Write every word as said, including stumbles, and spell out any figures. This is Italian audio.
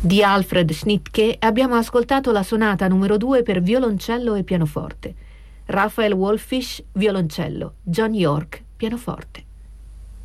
Di Alfred Schnittke abbiamo ascoltato la sonata numero due per violoncello e pianoforte. Raphael Wolfish, violoncello. John York, pianoforte.